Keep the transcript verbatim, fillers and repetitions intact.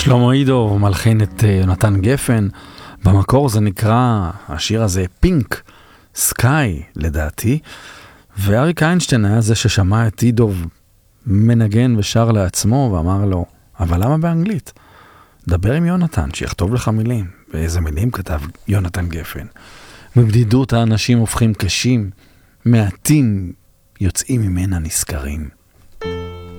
שלמה אידוב מלחין את יונתן גפן. במקור זה נקרא, השיר הזה, פינק, סקאי לדעתי, ואריק איינשטיין היה זה ששמע את אידוב מנגן ושר לעצמו ואמר לו, אבל למה באנגלית? דבר עם יונתן, שיכתוב לך מילים. ואיזה מילים כתב יונתן גפן. בבדידות האנשים הופכים קשים, מעטים יוצאים ממנה נזכרים.